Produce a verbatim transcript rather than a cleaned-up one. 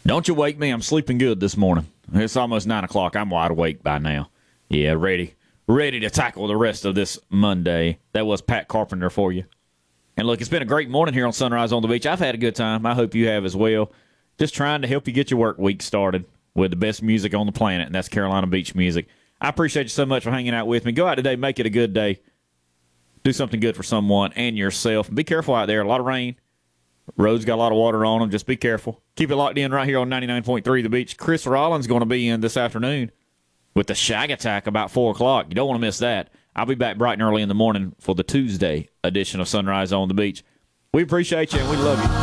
Don't you wake me. I'm sleeping good this morning. It's almost nine o'clock. I'm wide awake by now. Yeah, ready. Ready to tackle the rest of this Monday. That was Pat Carpenter for you. And look, it's been a great morning here on Sunrise on the Beach. I've had a good time. I hope you have as well. Just trying to help you get your work week started with the best music on the planet, and that's Carolina Beach music. I appreciate you so much for hanging out with me. Go out today, make it a good day. Do something good for someone and yourself. Be careful out there. A lot of rain. Roads got a lot of water on them. Just be careful. Keep it locked in right here on ninety-nine point three The Beach. Chris Rollins going to be in this afternoon with the Shag Attack about four o'clock. You don't want to miss that. I'll be back bright and early in the morning for the Tuesday edition of Sunrise on the Beach. We appreciate you and we love you.